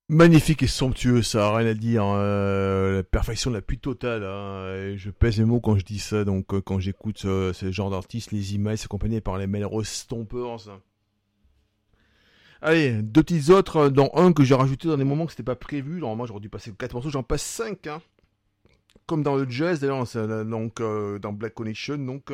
Magnifique et somptueux, ça, rien à dire. La perfection la plus totale. Et je pèse mes mots quand je dis ça. Donc, quand j'écoute ce genre d'artiste, les images accompagnées par les Melrose Stompers. Allez, deux petites autres, dont un que j'ai rajouté dans des moments que c'était pas prévu. Normalement, j'aurais dû passer 4 morceaux, j'en passe 5. Hein. Comme dans le jazz, d'ailleurs, donc, dans Black Connection. Donc,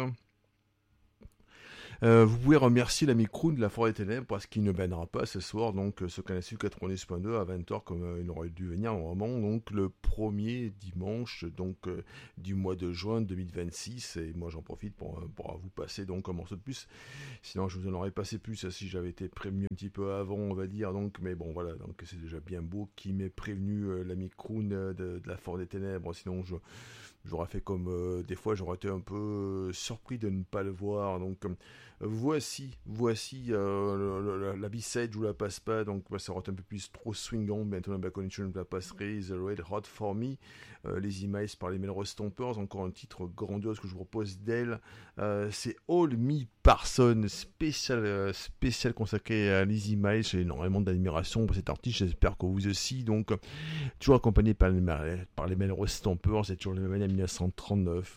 vous pouvez remercier l'ami Kroon de la Forêt des Ténèbres parce qu'il ne viendra pas ce soir, donc ce qu'on a su 90.2 à 20h comme il aurait dû venir normalement, donc le premier dimanche donc du mois de juin 2026 et moi j'en profite pour vous passer donc un morceau de plus, sinon je vous en aurais passé plus si j'avais été prévenu un petit peu avant on va dire, donc mais bon voilà, donc c'est déjà bien beau qui m'ait prévenu l'ami Kroon de la Forêt des Ténèbres, sinon j'aurais fait comme des fois j'aurais été un peu surpris de ne pas le voir, donc voici la B-side, je vous la passe pas, donc ça aurait été un peu plus trop swingant, bientôt la Back Connection, je la passerai, The Red Hot For Me, les Emails par les Melrose Stompers, encore un titre grandiose que je vous propose d'elle, c'est All Me Parson, spécial consacré à les Emails, j'ai énormément d'admiration pour cet artiste, j'espère que vous aussi, donc toujours accompagné par les Melrose Stompers, c'est toujours le même année 1939,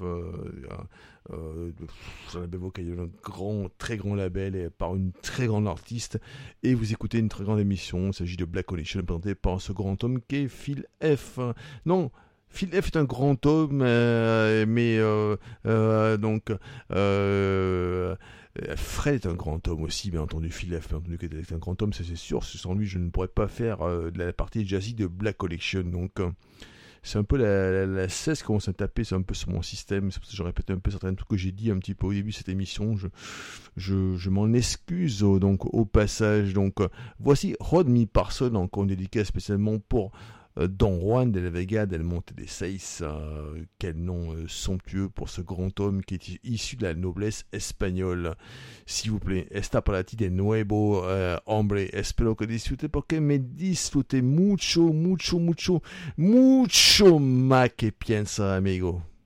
j'en avais évoqué un très grand label et par une très grande artiste, et vous écoutez une très grande émission, il s'agit de Black Connection présentée par ce grand homme qui est Phil F. Non, Phil F est un grand homme, mais donc Fred est un grand homme aussi, bien entendu. Phil F, bien entendu, qu'il est un grand homme, ça c'est sûr. Sans lui, je ne pourrais pas faire de la partie jazzy de Black Collection. Donc, c'est un peu la cesse qu'on s'est tapé, c'est un peu sur mon système. C'est pour ça que je répète un peu certains trucs que j'ai dit un petit peu au début de cette émission. Je m'en excuse donc au passage. Donc, voici Rodney Parson, encore une dédicace spécialement pour Don Juan de la Vega del Monte de Seis, quel nom somptueux pour ce grand homme qui est issu de la noblesse espagnole. S'il vous plaît, esta para ti de nuevo, hombre, espero que disfrute porque me disfrute mucho, mucho, mucho, mucho más que piensa, amigo.